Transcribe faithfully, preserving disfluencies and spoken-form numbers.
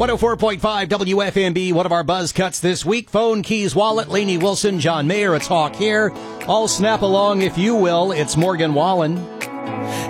one oh four point five W F M B, one of our buzz cuts this week. Phone, Keys, Wallet, Lainey Wilson, John Mayer, it's Hawk here. All snap along if you will. It's Morgan Wallen.